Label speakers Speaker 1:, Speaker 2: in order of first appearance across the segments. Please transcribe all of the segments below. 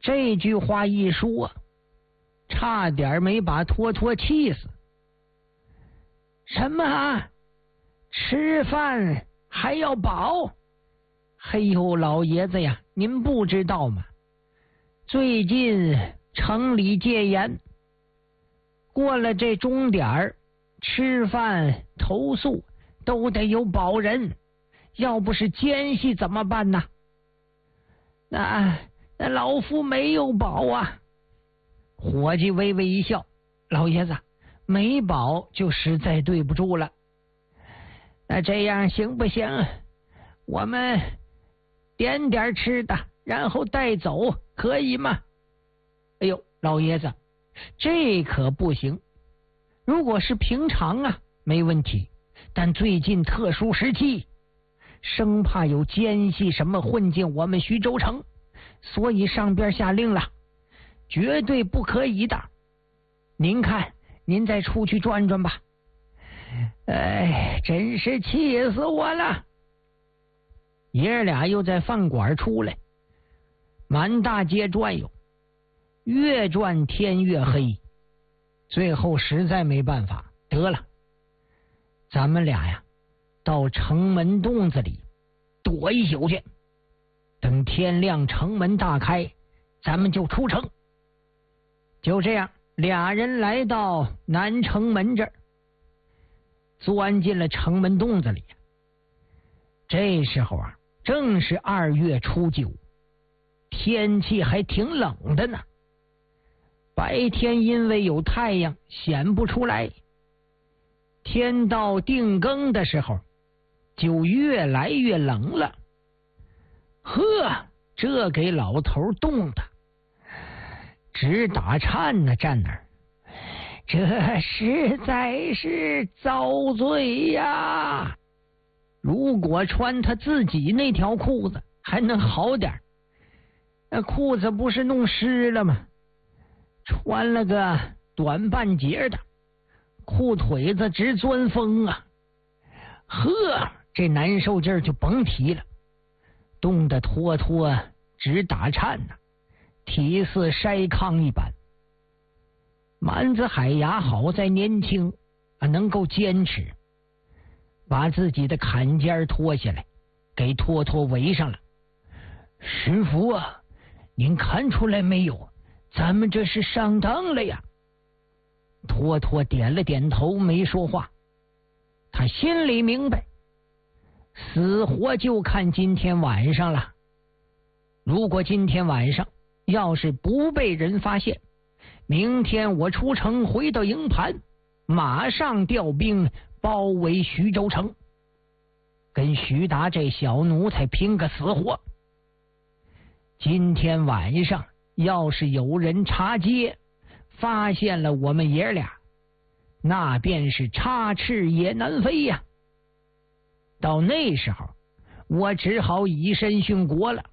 Speaker 1: 这句话一说，差点没把托托气死。什么？吃饭还要饱？嘿呦，老爷子呀，您不知道吗？最近城里戒严，过了这钟点吃饭投诉都得有保人，要不是奸细怎么办呢？那老夫没有保啊。伙计微微一笑，老爷子没保就实在对不住了。那这样行不行？我们点点吃的，然后带走，可以吗？哎呦，老爷子，这可不行。如果是平常啊，没问题，但最近特殊时期，生怕有奸细什么混进我们徐州城，所以上边下令了，绝对不可以的。您看，您再出去转转吧。哎，真是气死我了！爷俩又在饭馆出来，满大街转悠，越转天越黑。最后实在没办法，得了，咱们俩呀，到城门洞子里躲一宿去，等天亮城门大开，咱们就出城。就这样，俩人来到南城门这儿，钻进了城门洞子里。这时候啊，正是2月初9，天气还挺冷的呢。白天因为有太阳显不出来，天到定更的时候就越来越冷了。呵，这给老头冻的直打颤呢，站那儿，这实在是遭罪呀！如果穿他自己那条裤子还能好点，那裤子不是弄湿了吗？穿了个短半截的，裤腿子直钻风啊！呵，这难受劲儿就甭提了，冻得托托直打颤呢，体似筛糠一般。蛮子海牙好在年轻能够坚持，把自己的坎肩脱下来，给托托围上了。师傅啊，您看出来没有？咱们这是上当了呀！托托点了点头，没说话。他心里明白，死活就看今天晚上了。如果今天晚上要是不被人发现，明天我出城回到营盘，马上调兵包围徐州城，跟徐达这小奴才拼个死活。今天晚上要是有人插街，发现了我们爷俩，那便是插翅也难飞呀！到那时候，我只好以身殉国了。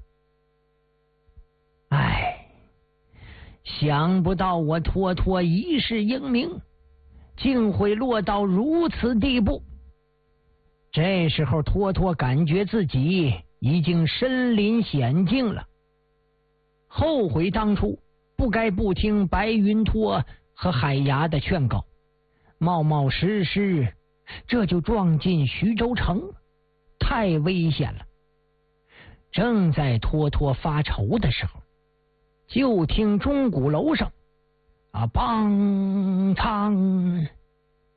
Speaker 1: 唉，想不到我托托一世英名，竟会落到如此地步。这时候托托感觉自己已经身临险境了，后悔当初不该不听白云托和海牙的劝告，冒冒失失这就撞进徐州城，太危险了。正在托托发愁的时候，就听钟鼓楼上梆